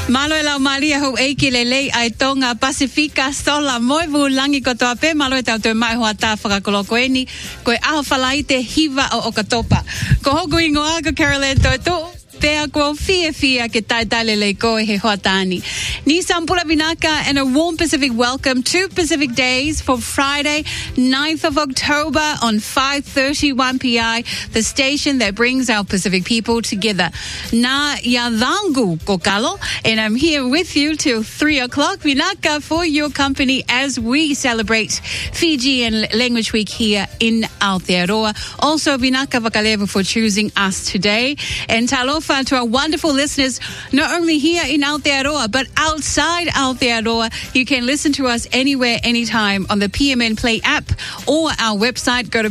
Malo e lau maria ho eiki lelei ai tonga Pasifika sola moi vulangi kotoa pe malo e tau te mai hoa tā whakakoloko eni koe aho whalai te hiva o Okatopa. Ko hoku ingoa ko Caroline Toto. Pea ko fia ke tai lelei koe he hoa tāni. Nissan Pura Vinaka and a warm Pacific welcome to Pacific Days for Friday, 9th of October on 5:31 PI, the station that brings our Pacific people together. Na Yadangu Kokalo, and I'm here with you till 3 o'clock. Vinaka for your company as we celebrate Fijian Language Week here in Aotearoa. Also, Vinaka Vakalevu for choosing us today. And talofa to our wonderful listeners, not only here in Aotearoa, but outside Aotearoa. You can listen to us anywhere, anytime on the PMN Play app or our website. Go to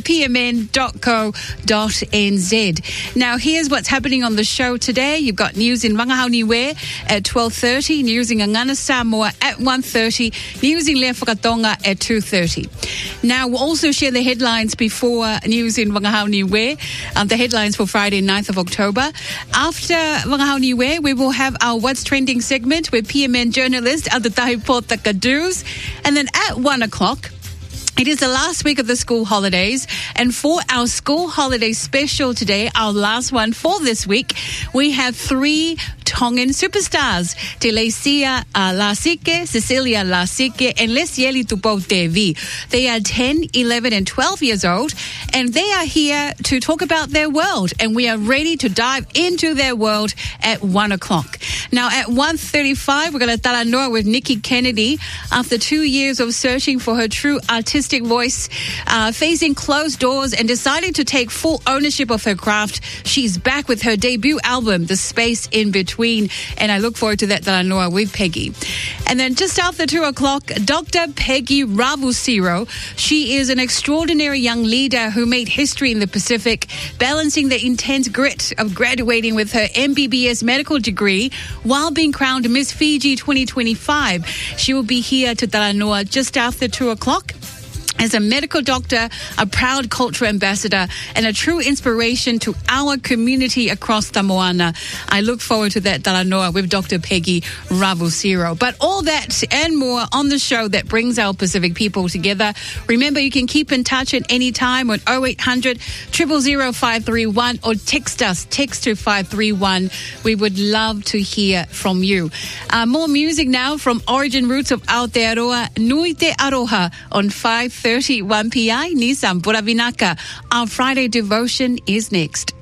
pmn.co.nz. Now, here's what's happening on the show today. You've got news in Wangahao-Niue at 12:30, news in Ngana Samoa at 1:30, news in Lea Whakatonga at 2:30. Now, we'll also share the headlines before news in Wangahao-Niue, the headlines for Friday, 9th of October. After Wangahao-Niue, we will have our What's Trending segment with PMN journalist Adatahi Potakaduz. And then at 1 o'clock, it is the last week of the school holidays, and for our school holiday special today, our last one for this week, we have 3 Tongan superstars, Telesia Lasike, Cecilia Lasike, and Lesieli Tupotevi. They are 10, 11, and 12 years old, and they are here to talk about their world, and we are ready to dive into their world at 1 o'clock. Now, at 1:35, we're going to talanoa with Nikki Kennedy. After 2 years of searching for her true artistic voice, facing closed doors and deciding to take full ownership of her craft, she's back with her debut album, The Space in Between, and I look forward to that talanoa with Peggy. And then just after 2 o'clock, Dr. Peggy Ravusiro. She is an extraordinary young leader who made history in the Pacific, balancing the intense grit of graduating with her MBBS medical degree while being crowned Miss Fiji 2025. She will be here to talanoa just after 2 o'clock. As a medical doctor, a proud cultural ambassador, and a true inspiration to our community across Tamoana. I look forward to that talanoa with Dr. Peggy Ravusiro. But all that and more on the show that brings our Pacific people together. Remember, you can keep in touch at any time on 0800 000 531 or text us, text to 531. We would love to hear from you. More music now from Origin Roots of Aotearoa, Nui Te Aroha on 5:31 PI, Nissan Pura Vinaka. Our Friday devotion is next.